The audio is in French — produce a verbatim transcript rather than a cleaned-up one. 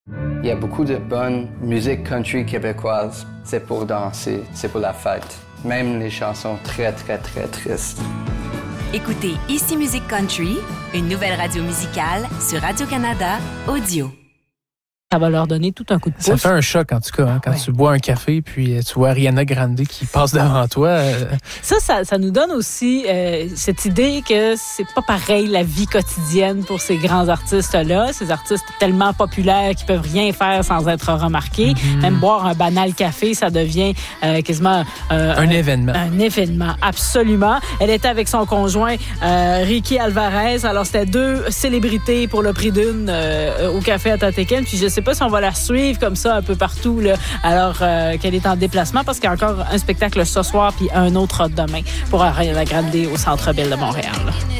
Il y a beaucoup de bonne musique country québécoise. C'est pour danser, c'est pour la fête. Même les chansons très, très, très tristes. Écoutez Ici Musique Country, une nouvelle radio musicale sur Radio-Canada Audio. Ça va leur donner tout un coup de pouce. Ça fait un choc, en tout cas, hein, quand ouais. tu bois un café puis tu vois Ariana Grande qui passe devant toi. Euh... Ça, ça, ça nous donne aussi euh, cette idée que c'est pas pareil la vie quotidienne pour ces grands artistes-là, ces artistes tellement populaires qui peuvent rien faire sans être remarqués. Mm-hmm. Même boire un banal café, ça devient euh, quasiment... Euh, un, un événement. Un événement, absolument. Elle était avec son conjoint, euh, Ricky Alvarez. Alors, c'était deux célébrités pour le prix d'une euh, au café à Tatequin. Puis je sais pas si on va la suivre comme ça un peu partout, là, alors euh, qu'elle est en déplacement, parce qu'il y a encore un spectacle ce soir puis un autre demain pour Ariana Grande au Centre Bell de Montréal.